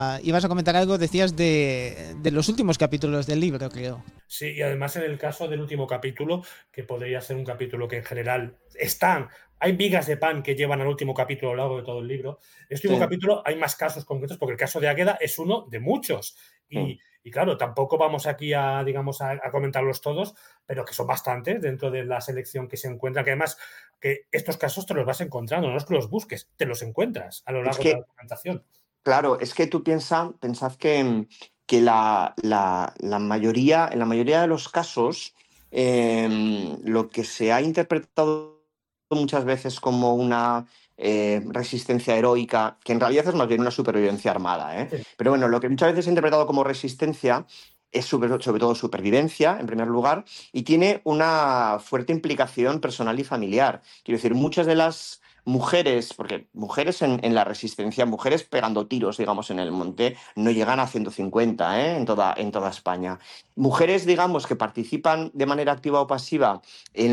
ibas a comentar algo, decías de los últimos capítulos del libro, creo. Sí, y además en el caso del último capítulo, que podría ser un capítulo que en general hay vigas de pan que llevan al último capítulo a lo largo de todo el libro. Este último Sí. capítulo hay más casos concretos, porque el caso de Águeda es uno de muchos. Mm. Y claro, tampoco vamos aquí digamos, a comentarlos todos, pero que son bastantes dentro de la selección que se encuentra, que además que estos casos te los vas encontrando, no es que los busques, te los encuentras a lo Es largo de la que, documentación. claro, es que tú pensad que en la mayoría de los casos, lo que se ha interpretado muchas veces como una resistencia heroica, que en realidad es más bien una supervivencia armada, ¿eh? Sí. Pero bueno, lo que muchas veces se ha interpretado como resistencia es sobre todo supervivencia, en primer lugar, y tiene una fuerte implicación personal y familiar. Quiero decir, muchas de las mujeres, porque mujeres en la resistencia, mujeres pegando tiros, digamos, en el monte, no llegan a 150, ¿eh? En toda España. Mujeres, digamos, que participan de manera activa o pasiva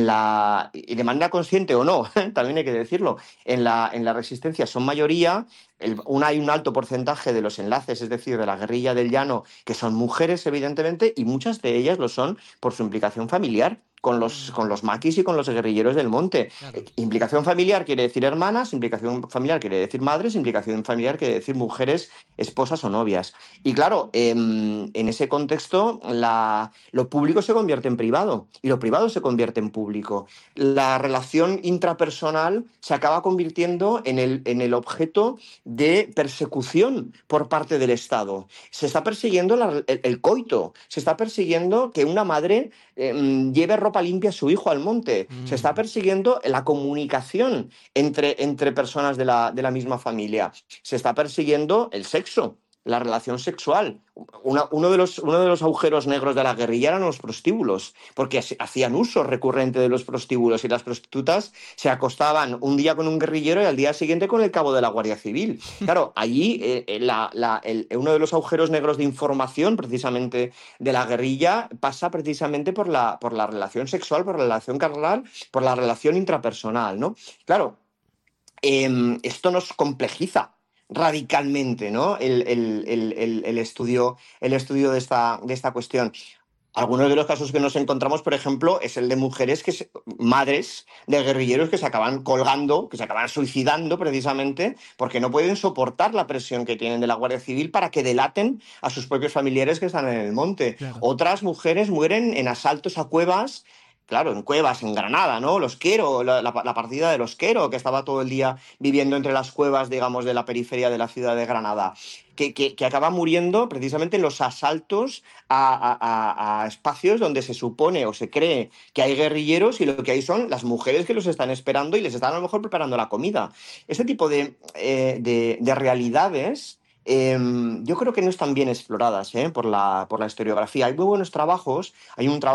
y de manera consciente o no, también hay que decirlo, en la resistencia son mayoría. Hay un alto porcentaje de los enlaces, es decir, de la guerrilla del llano, que son mujeres, evidentemente, y muchas de ellas lo son por su implicación familiar con los maquis y con los guerrilleros del monte. Claro. Implicación familiar quiere decir hermanas, implicación familiar quiere decir madres, implicación familiar quiere decir mujeres, esposas o novias. Y claro, en ese contexto, lo público se convierte en privado y lo privado se convierte en público. La relación intrapersonal se acaba convirtiendo en el objeto de persecución por parte del Estado. Se está persiguiendo el coito, se está persiguiendo que una madre lleve ropa limpia a su hijo al monte, se está persiguiendo la comunicación entre personas de la misma familia, se está persiguiendo el sexo, la relación sexual. Uno de los agujeros negros de la guerrilla eran los prostíbulos, porque hacían uso recurrente de los prostíbulos y las prostitutas se acostaban un día con un guerrillero y al día siguiente con el cabo de la Guardia Civil. Claro, allí uno de los agujeros negros de información precisamente de la guerrilla pasa precisamente por la relación sexual, por la relación carnal, por la relación intrapersonal, ¿no? Claro, esto nos complejiza radicalmente, ¿no? El estudio de esta cuestión. Algunos de los casos que nos encontramos, por ejemplo, es el de mujeres madres de guerrilleros que se acaban colgando, que se acaban suicidando precisamente porque no pueden soportar la presión que tienen de la Guardia Civil para que delaten a sus propios familiares que están en el monte. Claro. Otras mujeres mueren en asaltos a cuevas. Claro, en cuevas, en Granada, ¿no? Los Quero, la partida de los Quero, que estaba todo el día viviendo entre las cuevas, digamos, de la periferia de la ciudad de Granada, que acaba muriendo precisamente en los asaltos a espacios donde se supone o se cree que hay guerrilleros y lo que hay son las mujeres que los están esperando y les están a lo mejor preparando la comida. Ese tipo de realidades, yo creo que no están bien exploradas, por la historiografía. Hay muy buenos trabajos, hay un trabajo